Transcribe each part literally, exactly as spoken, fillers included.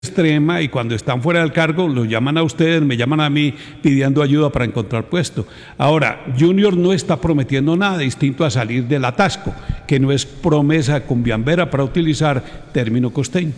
extrema y cuando están fuera del cargo los llaman a ustedes, me llaman a mí pidiendo ayuda para encontrar puesto. Ahora, Junior no está prometiendo nada distinto a salir del atasco, que no es promesa cumbiambera para utilizar término costeño.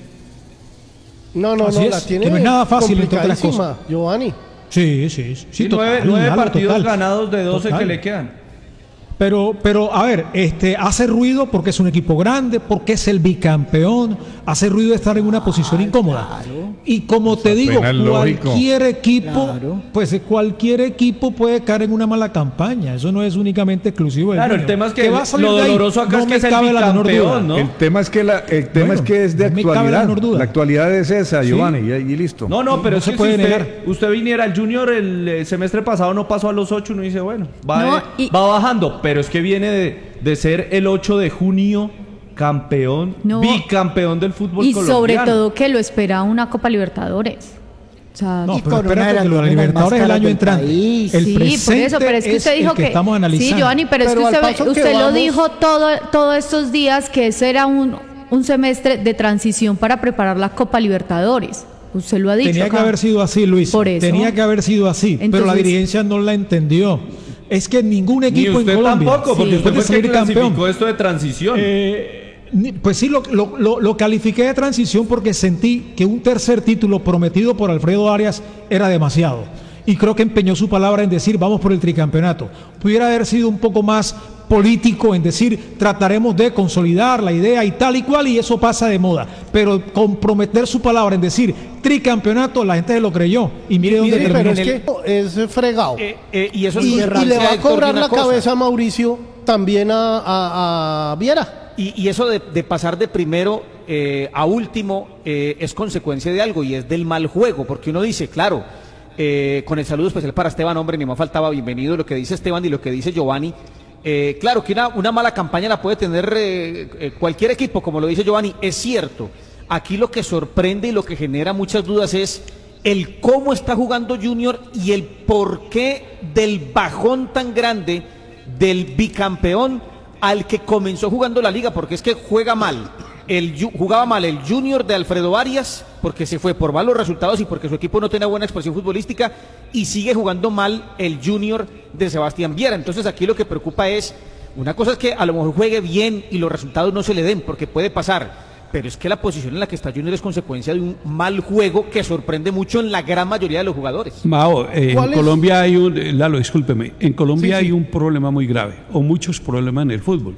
No, no, Así no, es, la tiene que no es nada fácil entre otras complicadísima, Giovanni. Sí, sí, sí. Sí, total, nueve, nueve Lalo, partidos total. ganados de doce Total. que le quedan. Pero, pero, a ver, este, hace ruido porque es un equipo grande, porque es el bicampeón, hace ruido de estar en una posición incómoda. claro. Y como te digo, apenas lógico. cualquier equipo, Claro. pues eh, cualquier equipo puede caer en una mala campaña. Eso no es únicamente exclusivo del Claro, el Junior. tema es que va a salir lo de ahí, doloroso acá es me que es el cabe la menor bicampeón, duda. ¿no? El tema es que la, el tema Bueno, es que es de no me cabe la actualidad. menor duda. La actualidad es esa, Sí. Giovanni, y, y listo. No, no, pero No es se que puede si usted, negar. usted viniera al Junior el eh, semestre pasado no pasó a los ocho, uno dice, bueno, va, No, de- y- va bajando, pero es que viene de, de ser el ocho de junio campeón, No. bicampeón del fútbol Y colombiano. sobre todo que lo espera una Copa Libertadores. O sea, No, Y pero con una de espérate las que lo de la nóminas Libertadores más el caras año del entrante. país. El sí, por presente eso, pero es que usted el dijo que que, estamos analizando. sí, Giovanni, pero, Pero es al que paso usted, que usted lo vamos- dijo todo, todos estos días que ese era un, un semestre de transición para preparar la Copa Libertadores. Usted lo ha dicho Tenía que acá. haber sido así, Luis. Por eso. Tenía que haber sido así, pero la Entonces- dirigencia no la entendió. Es que ningún Ni equipo usted en Colombia, tampoco, porque Sí. usted después fue de el que salir clasificó campeón, esto de transición. Eh, ni- pues sí, lo, lo, lo, lo califiqué de transición porque sentí que un tercer título prometido por Alfredo Arias era demasiado. Y creo que empeñó su palabra en decir vamos por el tricampeonato. Pudiera haber sido un poco más político en decir trataremos de consolidar la idea y tal y cual, y eso pasa de moda. Pero comprometer su palabra en decir tricampeonato, la gente se lo creyó. Y mire dónde Sí, terminó. pero es que es fregado. Eh, eh, y eso es y, y cerrarse le va a Héctor, de cobrar una la cosa. cabeza a Mauricio también a, a, a Viera. Y, y eso de, de pasar de primero eh, a último eh, es consecuencia de algo y es del mal juego, porque uno dice, claro, eh, con el saludo especial para Esteban, hombre, ni más faltaba, bienvenido, lo que dice Esteban y lo que dice Giovanni. Eh, claro que una, una mala campaña la puede tener eh, eh, cualquier equipo, como lo dice Giovanni, es cierto. Aquí lo que sorprende y lo que genera muchas dudas es el cómo está jugando Junior y el porqué del bajón tan grande del bicampeón al que comenzó jugando la liga, porque es que juega mal. El, Ju- jugaba mal el Junior de Alfredo Arias, porque se fue por malos resultados y porque su equipo no tenía buena expresión futbolística, y sigue jugando mal el Junior de Sebastián Viera. Entonces aquí lo que preocupa es, una cosa es que a lo mejor juegue bien y los resultados no se le den, porque puede pasar, pero es que la posición en la que está Junior es consecuencia de un mal juego que sorprende mucho en la gran mayoría de los jugadores. Mao, eh, en ¿Cuál es? Colombia hay un, eh, Lalo, discúlpeme, en Colombia Sí, sí. hay un problema muy grave, o muchos problemas en el fútbol.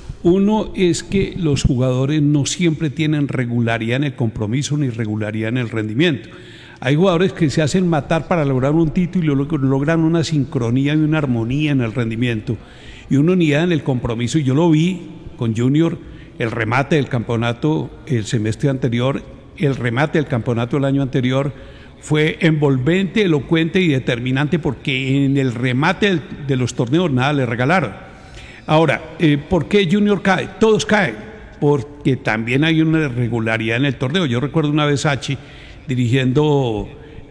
Uno es que los jugadores no siempre tienen regularidad en el compromiso ni regularidad en el rendimiento. Hay jugadores que se hacen matar para lograr un título y luego logran una sincronía y una armonía en el rendimiento y una unidad en el compromiso. Y yo lo vi con Junior, el remate del campeonato el semestre anterior, el remate del campeonato el año anterior, fue envolvente, elocuente y determinante porque en el remate del- de los torneos nada le regalaron. Ahora, eh, ¿por qué Junior cae? Todos caen, porque también hay una irregularidad en el torneo. Yo recuerdo una vez Hachi dirigiendo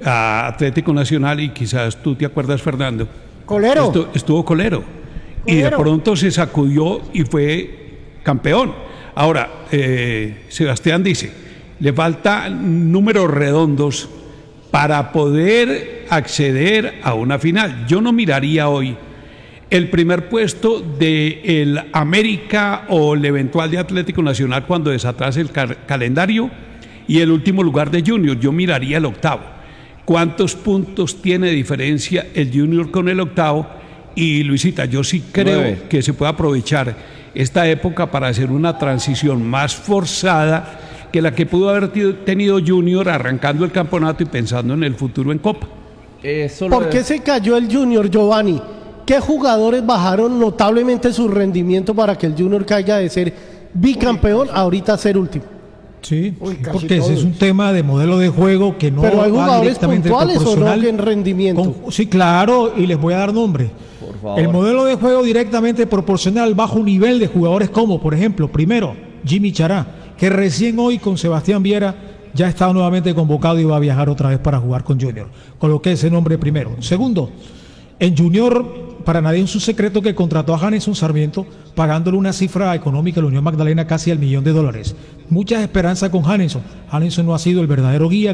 a Atlético Nacional y quizás tú te acuerdas, Fernando. Colero. Estu- estuvo Colero. Y de Colero. pronto se sacudió y fue campeón. Ahora, eh, Sebastián dice, le faltan números redondos para poder acceder a una final. Yo no miraría hoy el primer puesto de el América o el eventual de Atlético Nacional cuando desatrase el cal- calendario y el último lugar de Junior. Yo miraría el octavo. ¿Cuántos puntos tiene de diferencia el Junior con el octavo? Y Luisita, yo sí creo Nueve. que se puede aprovechar esta época para hacer una transición más forzada que la que pudo haber tido- tenido Junior arrancando el campeonato y pensando en el futuro en Copa. Eso lo ¿Por de- qué se cayó el Junior, Giovanni? ¿Qué jugadores bajaron notablemente su rendimiento para que el Junior caiga de ser bicampeón ahorita a ser último? Sí, Uy, sí, casi porque ese es todos. un tema de modelo de juego que no Pero hay va jugadores directamente puntuales o no proporcional en rendimiento. con- sí, claro, y les voy a dar nombre. Por favor. El modelo de juego directamente proporcional bajo un nivel de jugadores como, por ejemplo, primero, Jimmy Chará, que recién hoy con Sebastián Viera ya está nuevamente convocado y va a viajar otra vez para jugar con Junior. Coloqué ese nombre primero. Segundo, en Junior para nadie es un secreto que contrató a Janeson Sarmiento pagándole una cifra económica a la Unión Magdalena casi al millón de dólares. Muchas esperanzas con Janeson. Janeson no ha sido el verdadero guía